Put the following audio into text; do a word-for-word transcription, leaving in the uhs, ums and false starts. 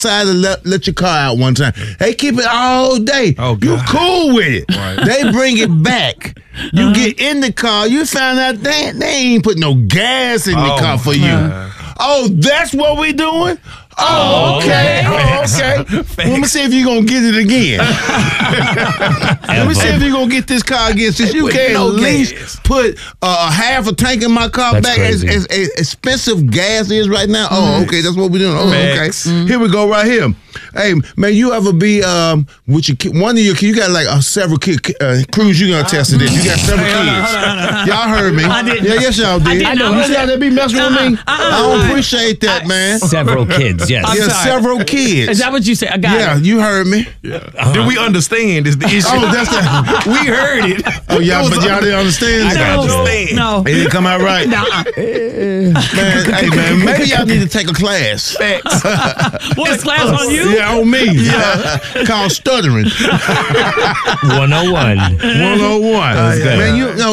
outside and let, let your car out one time. They keep it all day. Oh, you God. cool with it. Right. They bring it back. You uh-huh. get in the car. You find out they, they ain't put no gas in the Oh, car for you. God. Oh, that's what we doing? Oh, okay. Oh, okay. Let me see if you're going to get it again. Let me see if you're going to get this car again. Since you can't no at least gas. put uh, half a tank in my car That's back as, crazy. as, as expensive gas is right now. Oh, okay. That's what we're doing. Oh, Facts. okay. Here we go right here. Hey, man, you ever be um with your kid, one of your kids, you got like uh, several kids, uh, Cruz, you gonna test this. You got several Hey, hold on, kids. hold on, hold on. Y'all heard me. I didn't. Yeah, yes, y'all did. I didn't. know. You see how they be messing with me? Uh-uh, uh-uh. I don't appreciate that, man. Several kids, yes. I'm Yeah, sorry. several kids. Is that what you said? I got Yeah, it. you heard me. Uh-huh. Did we understand is the issue? Oh, that's the. we heard it. Oh, y'all, but y'all didn't understand. I got No, understand. no. It didn't come out right. Nuh-uh. Man, hey, man, maybe y'all need to take a class. Facts. What, is class on you? Yeah, on me. Yeah. Called stuttering. one oh one. one oh one. That was good. Man, you know,